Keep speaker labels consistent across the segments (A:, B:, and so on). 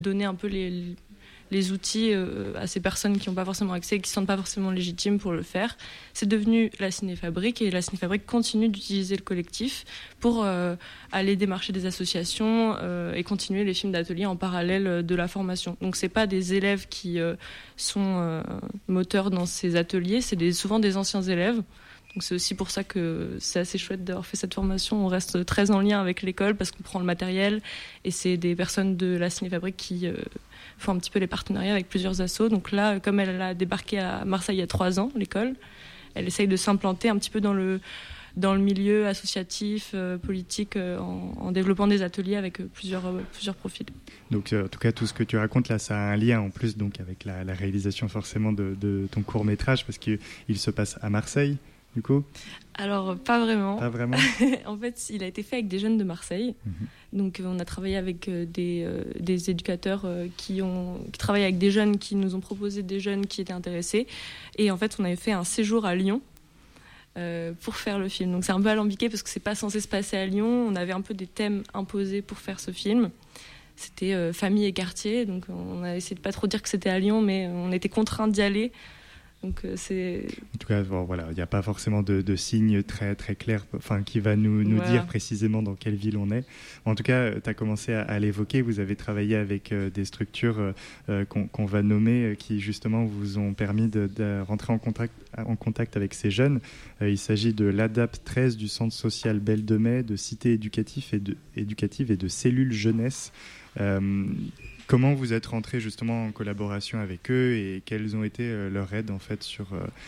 A: donner un peu les outils à ces personnes qui n'ont pas forcément accès et qui ne se sentent pas forcément légitimes pour le faire. C'est devenu la Cinéfabrique et la Cinéfabrique continue d'utiliser le collectif pour aller démarcher des associations et continuer les films d'atelier en parallèle de la formation. Donc ce n'est pas des élèves qui sont moteurs dans ces ateliers, c'est souvent des anciens élèves. Donc c'est aussi pour ça que c'est assez chouette d'avoir fait cette formation. On reste très en lien avec l'école parce qu'on prend le matériel et c'est des personnes de la Cinéfabrique qui font un petit peu les partenariats avec plusieurs assos. Donc là, comme elle a débarqué à Marseille il y a 3 ans, l'école, elle essaye de s'implanter un petit peu dans le milieu associatif, politique, en développant des ateliers avec plusieurs profils.
B: Donc en tout cas, tout ce que tu racontes là, ça a un lien en plus donc, avec la réalisation forcément de ton court-métrage parce qu'il se passe à Marseille. Du coup ?
A: Alors, pas vraiment.
B: Pas vraiment.
A: En fait, il a été fait avec des jeunes de Marseille. Donc, on a travaillé avec des éducateurs qui travaillent avec des jeunes, qui nous ont proposé des jeunes qui étaient intéressés. Et en fait, on avait fait un séjour à Lyon pour faire le film. Donc, c'est un peu alambiqué parce que c'est pas censé se passer à Lyon. On avait un peu des thèmes imposés pour faire ce film. C'était famille et quartier. Donc, on a essayé de pas trop dire que c'était à Lyon, mais on était contraints d'y aller. Donc, c'est...
B: En tout cas, bon, voilà, il n'y a pas forcément de signe très, très clair qui va nous dire précisément dans quelle ville on est. En tout cas, tu as commencé à l'évoquer. Vous avez travaillé avec des structures qu'on va nommer qui, justement, vous ont permis de rentrer en contact avec ces jeunes. Il s'agit de l'ADAP 13 du Centre social Belle de Mai, de Cité éducative et de Cellule Jeunesse. Comment vous êtes rentré justement en collaboration avec eux et quelles ont été leurs aides en fait sur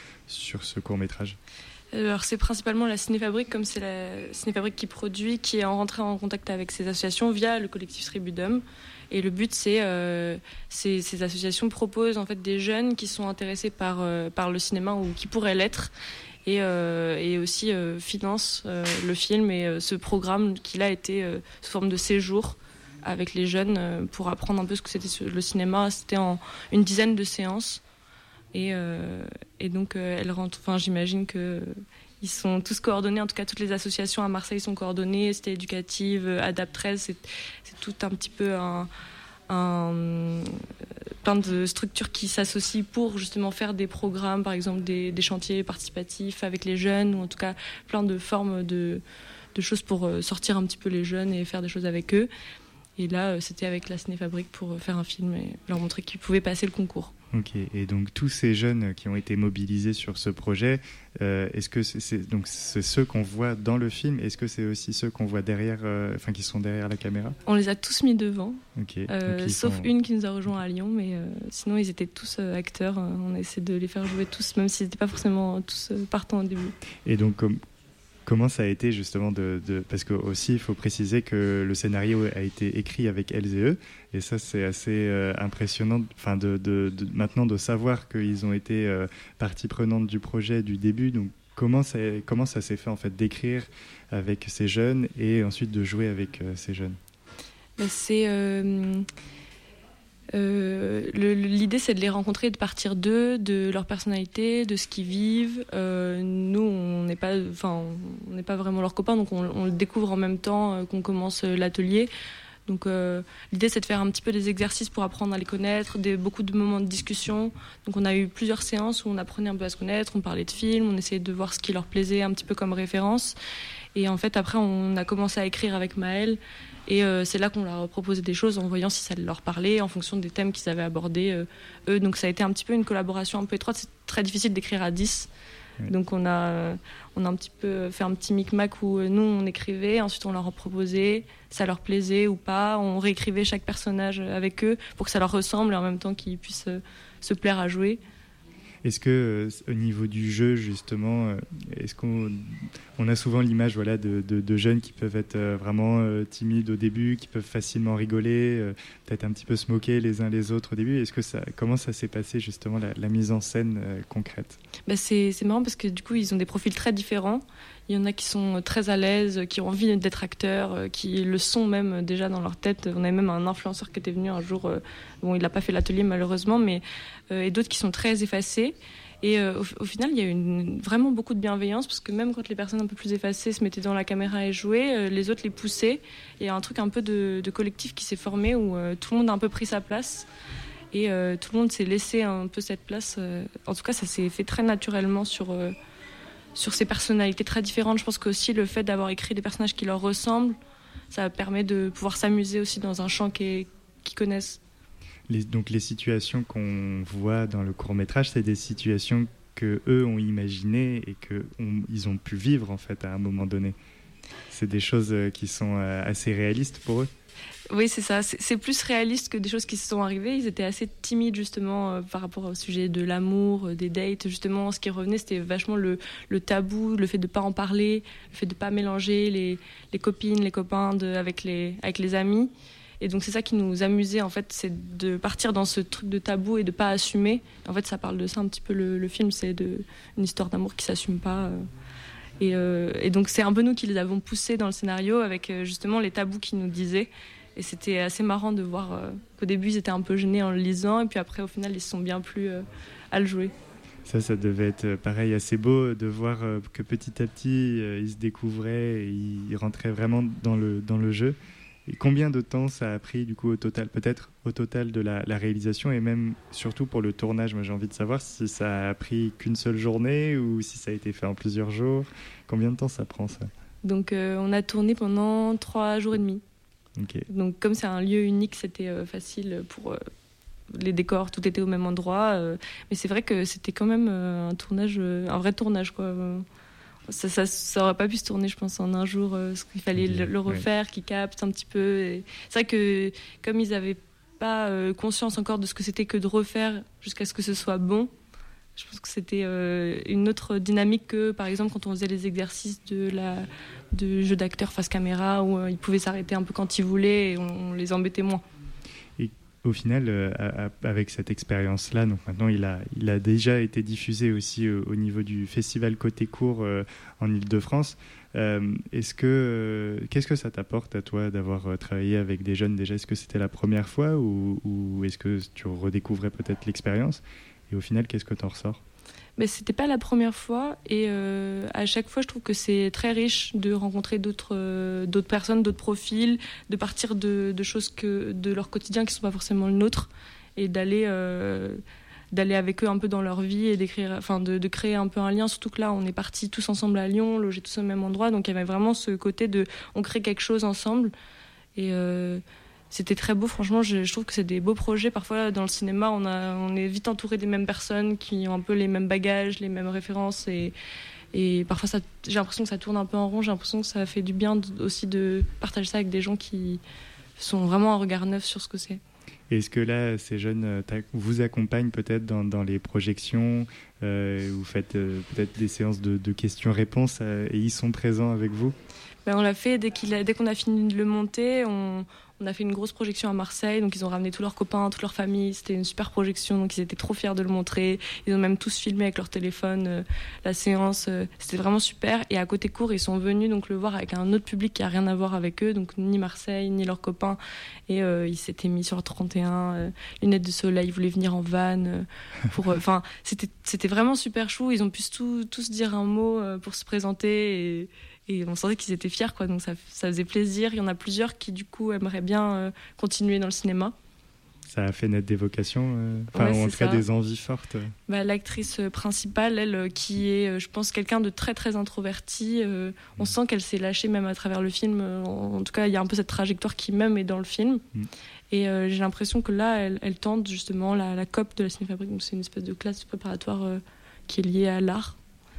B: ce court-métrage ?
A: Alors c'est principalement la Cinéfabrique, comme c'est la Cinéfabrique qui produit, qui est rentrée en contact avec ces associations via le collectif Sribudum. Et le but, c'est ces associations proposent en fait des jeunes qui sont intéressés par le cinéma ou qui pourraient l'être. Et aussi financent le film et ce programme qui là a été sous forme de séjour avec les jeunes pour apprendre un peu ce que c'était le cinéma. C'était en une dizaine de séances. Et donc, elles rentrent. Enfin, j'imagine qu'ils sont tous coordonnés. En tout cas, toutes les associations à Marseille sont coordonnées. Cité éducative, ADAP 13, c'est tout un petit peu plein de structures qui s'associent pour justement faire des programmes, par exemple des chantiers participatifs avec les jeunes, ou en tout cas plein de formes de choses pour sortir un petit peu les jeunes et faire des choses avec eux. Et là, c'était avec la Cinéfabrique pour faire un film et leur montrer qu'ils pouvaient passer le concours.
B: Ok, et donc tous ces jeunes qui ont été mobilisés sur ce projet, est-ce que c'est ceux qu'on voit dans le film ? Est-ce que c'est aussi ceux qu'on voit derrière, qui sont derrière la caméra ?
A: On les a tous mis devant,
B: okay.
A: sauf une qui nous a rejoint à Lyon, mais sinon ils étaient tous acteurs. On a essayé de les faire jouer tous, même s'ils n'étaient pas forcément tous partants au début.
B: Et donc comment ça a été justement parce que aussi il faut préciser que le scénario a été écrit avec elles et eux, et ça c'est assez impressionnant, maintenant de savoir qu'ils ont été partie prenante du projet du début. Donc comment ça s'est fait en fait d'écrire avec ces jeunes et ensuite de jouer avec ces jeunes ?
A: L'idée, c'est de les rencontrer, de partir d'eux, de leur personnalité, de ce qu'ils vivent. Nous, on n'est pas vraiment leurs copains, donc on le découvre en même temps qu'on commence l'atelier. Donc l'idée, c'est de faire un petit peu des exercices pour apprendre à les connaître, beaucoup de moments de discussion. Donc on a eu plusieurs séances où on apprenait un peu à se connaître, on parlait de films, on essayait de voir ce qui leur plaisait un petit peu comme référence. Et en fait, après, on a commencé à écrire avec Maëlle. Et c'est là qu'on leur a proposé des choses en voyant si ça leur parlait, en fonction des thèmes qu'ils avaient abordés, eux. Donc ça a été un petit peu une collaboration un peu étroite. C'est très difficile d'écrire à 10. Oui. Donc on a un petit peu fait un petit micmac où nous, on écrivait, ensuite on leur a proposé, ça leur plaisait ou pas. On réécrivait chaque personnage avec eux pour que ça leur ressemble et en même temps qu'ils puissent se plaire à jouer.
B: Est-ce que au niveau du jeu justement, est-ce qu'on a souvent l'image de jeunes qui peuvent être vraiment timides au début, qui peuvent facilement rigoler, peut-être un petit peu se moquer les uns les autres au début. Comment ça s'est passé justement la mise en scène concrète ?
A: C'est marrant parce que du coup ils ont des profils très différents. Il y en a qui sont très à l'aise, qui ont envie d'être acteurs, qui le sont même déjà dans leur tête. On avait même un influenceur qui était venu un jour, il n'a pas fait l'atelier malheureusement, mais et d'autres qui sont très effacés. Et au final, il y a eu vraiment beaucoup de bienveillance, parce que même quand les personnes un peu plus effacées se mettaient dans la caméra et jouaient, les autres les poussaient. Il y a un truc un peu de collectif qui s'est formé, où tout le monde a un peu pris sa place. Et tout le monde s'est laissé un peu cette place. En tout cas, ça s'est fait très naturellement sur ces personnalités très différentes. Je pense qu'aussi le fait d'avoir écrit des personnages qui leur ressemblent, ça permet de pouvoir s'amuser aussi dans un champ qu'ils connaissent.
B: Donc les situations qu'on voit dans le court-métrage, c'est des situations qu'eux ont imaginées et qu'ils ont pu vivre en fait à un moment donné. C'est des choses qui sont assez réalistes pour eux.
A: Oui, c'est ça. C'est plus réaliste que des choses qui se sont arrivées. Ils étaient assez timides justement par rapport au sujet de l'amour, des dates. Justement, ce qui revenait, c'était vachement le tabou, le fait de ne pas en parler, le fait de ne pas mélanger les copines, les copains avec les amis. Et donc c'est ça qui nous amusait en fait, c'est de partir dans ce truc de tabou et de pas assumer. En fait, ça parle de ça un petit peu le film, c'est une histoire d'amour qui s'assume pas. Et donc c'est un peu nous qui les avons poussés dans le scénario avec justement les tabous qu'ils nous disaient. Et c'était assez marrant de voir qu'au début ils étaient un peu gênés en le lisant, et puis après au final ils se sont bien plu à le jouer.
B: Ça devait être pareil, assez beau de voir que petit à petit ils se découvraient et ils rentraient vraiment dans le jeu. Et combien de temps ça a pris du coup au total, peut-être au total de la réalisation, et même surtout pour le tournage? Moi j'ai envie de savoir si ça a pris qu'une seule journée ou si ça a été fait en plusieurs jours. Combien de temps ça prend ça? Donc
A: on a tourné pendant 3 jours et demi.
B: Okay.
A: Donc comme c'est un lieu unique, c'était facile pour les décors, tout était au même endroit. Mais c'est vrai que c'était quand même un vrai tournage quoi. Ça aurait pas pu se tourner, je pense, en un jour, parce qu'il fallait le refaire, qu'il capte un petit peu. Et c'est vrai que comme ils n'avaient pas conscience encore de ce que c'était que de refaire jusqu'à ce que ce soit bon, je pense que c'était une autre dynamique que, par exemple, quand on faisait les exercices de jeu d'acteur face caméra, où ils pouvaient s'arrêter un peu quand ils voulaient et on les embêtait moins.
B: Au final, avec cette expérience-là, donc maintenant il a déjà été diffusé aussi au niveau du festival Côté Court en Ile-de-France. Qu'est-ce que ça t'apporte à toi d'avoir travaillé avec des jeunes déjà? Est-ce que c'était la première fois ou est-ce que tu redécouvrais peut-être l'expérience? Et au final, qu'est-ce que t'en ressors?
A: Mais c'était pas la première fois, et à chaque fois je trouve que c'est très riche de rencontrer d'autres personnes, d'autres profils, de partir de choses de leur quotidien qui sont pas forcément le nôtre, et d'aller avec eux un peu dans leur vie et de créer un peu un lien. Surtout que là on est partis tous ensemble à Lyon, logés tous au même endroit, donc il y avait vraiment ce côté de on crée quelque chose ensemble. Et c'était très beau, franchement, je trouve que c'est des beaux projets. Parfois, dans le cinéma, on est vite entouré des mêmes personnes qui ont un peu les mêmes bagages, les mêmes références. Et parfois, j'ai l'impression que ça tourne un peu en rond. J'ai l'impression que ça fait du bien aussi de partager ça avec des gens qui sont vraiment un regard neuf sur ce que c'est.
B: Est-ce que là, ces jeunes vous accompagnent peut-être dans les projections? Vous faites peut-être des séances de questions-réponses et ils sont présents avec vous?
A: On l'a fait dès qu'on a fini de le monter. On a fait une grosse projection à Marseille, donc ils ont ramené tous leurs copains, toute leur famille. C'était une super projection, donc ils étaient trop fiers de le montrer. Ils ont même tous filmé avec leur téléphone la séance. C'était vraiment super. Et à Côté Court, ils sont venus donc le voir avec un autre public qui n'a rien à voir avec eux, donc ni Marseille, ni leurs copains. Et ils s'étaient mis sur 31, lunettes de soleil, ils voulaient venir en van. C'était vraiment super chou. Ils ont pu tous dire un mot pour se présenter. Et on sentait qu'ils étaient fiers, quoi. Donc ça faisait plaisir. Il y en a plusieurs qui, du coup, aimeraient bien continuer dans le cinéma.
B: Ça a fait naître des vocations, en tout cas des envies fortes.
A: L'actrice principale, elle, qui est, je pense, quelqu'un de très, très introverti, on sent qu'elle s'est lâchée même à travers le film. En tout cas, il y a un peu cette trajectoire qui, même, est dans le film. Et j'ai l'impression que là, elle tente justement la COP de la Cinéfabrique. Donc c'est une espèce de classe préparatoire qui est liée à l'art.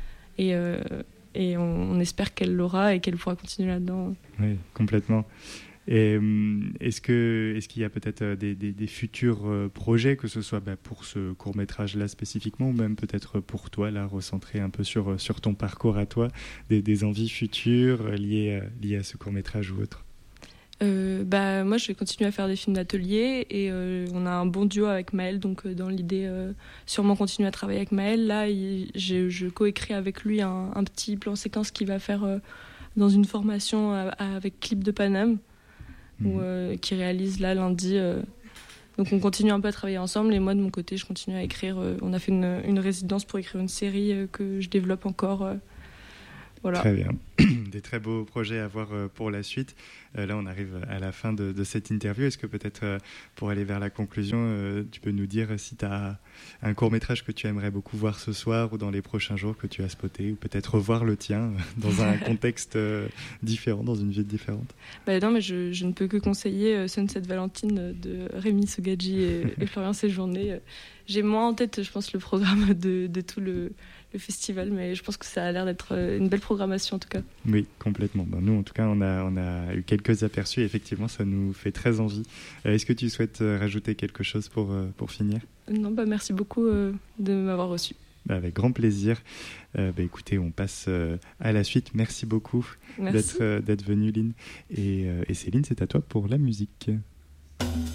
A: Et on espère qu'elle l'aura et qu'elle pourra continuer là-dedans.
B: Oui, complètement. Et est-ce qu'il y a peut-être des futurs projets, que ce soit pour ce court-métrage-là spécifiquement, ou même peut-être pour toi, là, recentrer un peu sur ton parcours à toi, des envies futures liées à ce court-métrage ou autre?
A: Moi je vais continuer à faire des films d'atelier, et on a un bon duo avec Maël, donc dans l'idée sûrement continuer à travailler avec Maël. Là je coécris avec lui un petit plan séquence qu'il va faire dans une formation avec Clip de Paname, qui réalise là lundi Donc on continue un peu à travailler ensemble et moi de mon côté je continue à écrire. On a fait une résidence pour écrire une série que je développe encore. Voilà.
B: Très bien. Des très beaux projets à voir pour la suite. Là, on arrive à la fin de cette interview. Est-ce que peut-être, pour aller vers la conclusion, tu peux nous dire si tu as un court-métrage que tu aimerais beaucoup voir ce soir ou dans les prochains jours que tu as spoté, ou peut-être revoir le tien dans un contexte différent, dans une ville différente?
A: Non, mais je ne peux que conseiller Sunset Valentine de Rémi Sogadji et Florian Séjourné. J'ai moins en tête, je pense, le programme de tout le festival, mais je pense que ça a l'air d'être une belle programmation en tout cas.
B: Oui, complètement. Nous, en tout cas, on a eu quelques aperçus et effectivement, ça nous fait très envie. Est-ce que tu souhaites rajouter quelque chose pour finir?
A: Non, merci beaucoup de m'avoir reçu.
B: Avec grand plaisir. Écoutez, on passe à la suite. Merci beaucoup d'être venue, Lynn. Et Céline, c'est à toi pour la musique.